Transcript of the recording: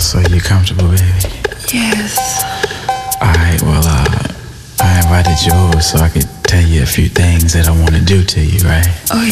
So you comfortable, baby? Yes. Alright, well, I invited you over so I could tell you a few things that I want to do to you, right? Oh,